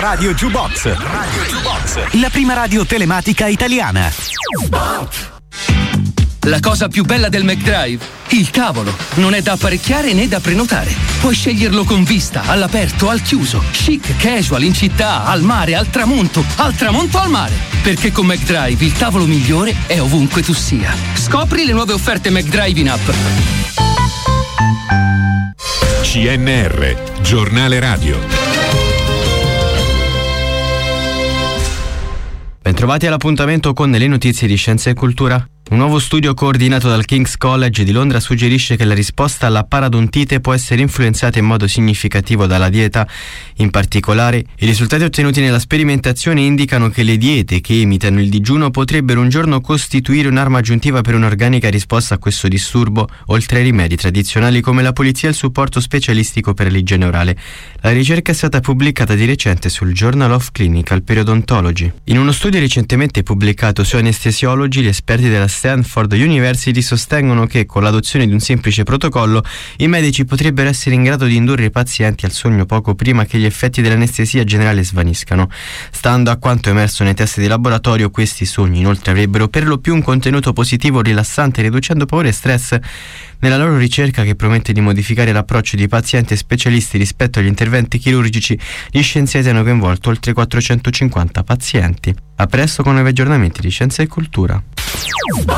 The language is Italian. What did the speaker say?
Radio Jukebox. La prima radio telematica italiana. La cosa più bella del McDrive? Il tavolo. Non è da apparecchiare né da prenotare. Puoi sceglierlo con vista, all'aperto, al chiuso, chic, casual, in città, al mare, al tramonto al mare. Perché con McDrive il tavolo migliore è ovunque tu sia. Scopri le nuove offerte McDrive in app. CNR, giornale radio. Bentrovati all'appuntamento con le notizie di Scienza e Cultura. Un nuovo studio coordinato dal King's College di Londra suggerisce che la risposta alla paradontite può essere influenzata in modo significativo dalla dieta. In particolare, i risultati ottenuti nella sperimentazione indicano che le diete che imitano il digiuno potrebbero un giorno costituire un'arma aggiuntiva per un'organica risposta a questo disturbo, oltre ai rimedi tradizionali come la pulizia e il supporto specialistico per l'igiene orale. La ricerca è stata pubblicata di recente sul Journal of Clinical Periodontology. In uno studio recentemente pubblicato su anestesiologi, gli esperti della Stanford University sostengono che con l'adozione di un semplice protocollo i medici potrebbero essere in grado di indurre i pazienti al sogno poco prima che gli effetti dell'anestesia generale svaniscano. Stando a quanto emerso nei test di laboratorio, questi sogni inoltre avrebbero per lo più un contenuto positivo rilassante, riducendo paura e stress. Nella loro ricerca, che promette di modificare l'approccio di pazienti e specialisti rispetto agli interventi chirurgici, gli scienziati hanno coinvolto oltre 450 pazienti. A presto con nuovi aggiornamenti di Scienza e Cultura.